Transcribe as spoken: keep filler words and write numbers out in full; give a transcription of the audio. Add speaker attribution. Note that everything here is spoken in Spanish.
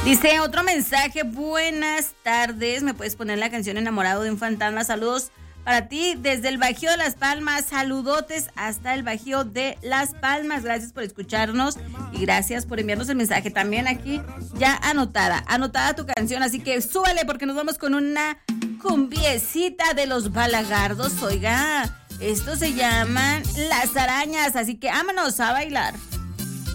Speaker 1: Dice otro mensaje, buenas tardes, me puedes poner la canción Enamorado de un fantasma, saludos para ti desde el Bajío de Las Palmas, saludotes hasta el Bajío de Las Palmas, gracias por escucharnos y gracias por enviarnos el mensaje, también aquí ya anotada, anotada tu canción, así que súbale porque nos vamos con una cumbiecita de los Balagardos, oiga, estos se llaman Las Arañas, así que vámonos a bailar.